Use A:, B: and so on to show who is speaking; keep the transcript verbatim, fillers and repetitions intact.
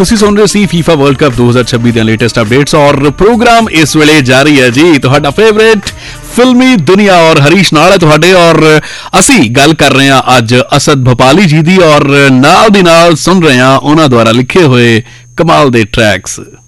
A: ਤੁਸੀਂ ਸੁਣ ਰਹੇ ਸੀ ਫੀਫਾ ਵਰਲਡ ਕੱਪ ਦੋ ਹਜ਼ਾਰ ਛੱਬੀ ਦੀਆਂ ਲੇਟੈਸਟ ਅਪਡੇਟਸ ਔਰ ਪ੍ਰੋਗਰਾਮ ਇਸ ਵੇਲੇ ਜਾਰੀ ਹੈ ਜੀ ਤੁਹਾਡਾ ਫੇਵਰੇਟ ਫਿਲਮੀ ਦੁਨੀਆ ਔਰ ਹਰੀਸ਼ ਨਾਲ ਹੈ ਤੁਹਾਡੇ ਔਰ ਅਸੀਂ ਗੱਲ ਕਰ ਰਹੇ ਹਾਂ ਅੱਜ ਅਸਦ ਭੋਪਾਲੀ ਜੀ ਦੀ ਔਰ ਨਾਲ ਦੀ ਨਾਲ ਸੁਣ ਰਹੇ ਹਾਂ ਉਹਨਾਂ ਦੁਆਰਾ ਲਿਖੇ ਹੋਏ ਕਮਾਲ ਦੇ ਟਰੈਕਸ।